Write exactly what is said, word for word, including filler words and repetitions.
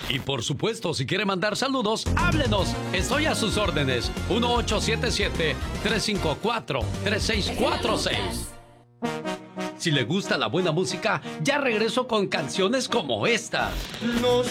Y por supuesto, si quiere mandar saludos, háblenos. Estoy a sus órdenes. uno ocho siete siete, tres cinco cuatro, tres seis cuatro seis. Si le gusta la buena música, ya regreso con canciones como esta. No